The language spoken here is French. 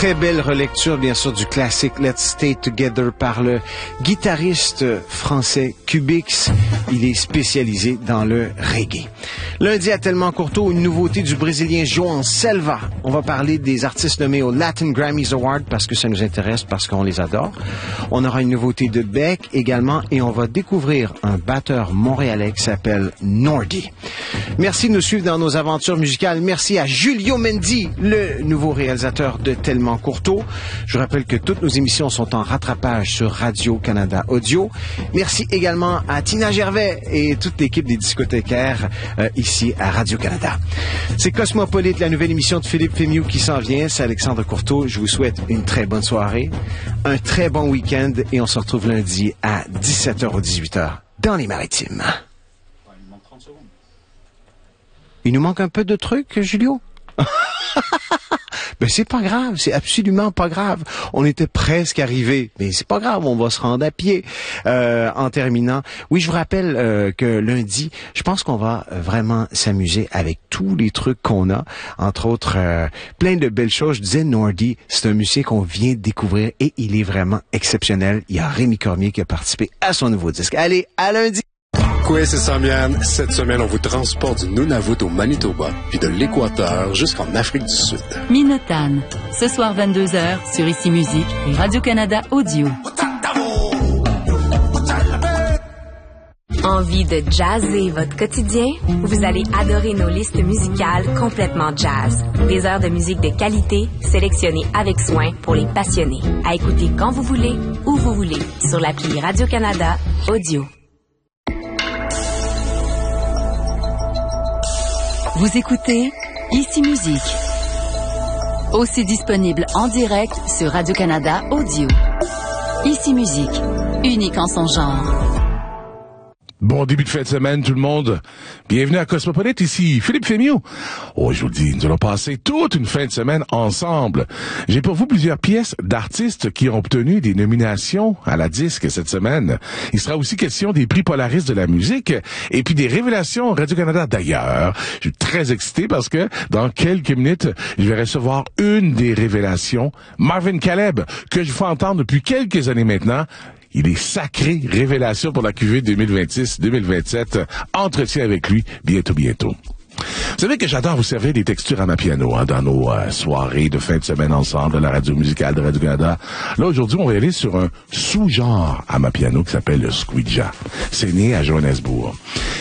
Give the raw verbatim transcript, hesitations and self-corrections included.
Très belle relecture, bien sûr, du classique Let's Stay Together par le guitariste français Cubix. Il est spécialisé dans le reggae. Lundi à Tellement Courteau, une nouveauté du Brésilien João Selva. On va parler des artistes nommés au Latin Grammys Award parce que ça nous intéresse, parce qu'on les adore. On aura une nouveauté de Beck également et on va découvrir un batteur montréalais qui s'appelle Nordy. Merci de nous suivre dans nos aventures musicales. Merci à Julio Mendy, le nouveau réalisateur de Tellement Courteau. Je rappelle que toutes nos émissions sont en rattrapage sur Radio-Canada Audio. Merci également à Tina Gervais et toute l'équipe des discothécaires euh, ici à Radio-Canada. C'est Cosmopolite, la nouvelle émission de Philippe Fémieux qui s'en vient. C'est Alexandre Courteau. Je vous souhaite une très bonne soirée, un très bon week-end et on se retrouve lundi à dix-sept heures ou dix-huit heures dans les Maritimes. Il manque trente secondes. Il nous manque un peu de trucs, Julio? Ben c'est pas grave, c'est absolument pas grave. On était presque arrivé, mais c'est pas grave, on va se rendre à pied. Euh, en terminant, oui, je vous rappelle euh, que lundi, je pense qu'on va vraiment s'amuser avec tous les trucs qu'on a, entre autres euh, plein de belles choses. Je disais Nordy, c'est un musicien qu'on vient de découvrir et il est vraiment exceptionnel. Il y a Rémi Cormier qui a participé à son nouveau disque. Allez, à lundi. Oui, c'est Samian. Cette semaine, on vous transporte du Nunavut au Manitoba, puis de l'Équateur jusqu'en Afrique du Sud. Minotan, ce soir vingt-deux heures sur Ici Musique et Radio-Canada Audio. Envie de jazzer votre quotidien? Vous allez adorer nos listes musicales complètement jazz. Des heures de musique de qualité, sélectionnées avec soin pour les passionnés. À écouter quand vous voulez, où vous voulez, sur l'appli Radio-Canada Audio. Vous écoutez Ici Musique. Aussi disponible en direct sur Radio-Canada Audio. Ici Musique, unique en son genre. Bon début de fin de semaine, tout le monde. Bienvenue à Cosmopolite, ici Philippe Fémieux. Oh, je vous le dis, nous allons passer toute une fin de semaine ensemble. J'ai pour vous plusieurs pièces d'artistes qui ont obtenu des nominations à la disque cette semaine. Il sera aussi question des prix Polaris de la musique et puis des révélations Radio-Canada d'ailleurs. Je suis très excité parce que dans quelques minutes, je vais recevoir une des révélations, Marvin Caleb, que je fais entendre depuis quelques années maintenant. Il est sacré révélation pour la cuvée deux mille vingt-six deux mille vingt-sept. Entretien avec lui bientôt, bientôt. Vous savez que j'adore vous servir des textures à ma piano hein, dans nos euh, soirées de fin de semaine ensemble à la radio musicale de Radio-Canada. Là, aujourd'hui, on va aller sur un sous-genre à ma piano qui s'appelle le squidja. C'est né à Johannesburg.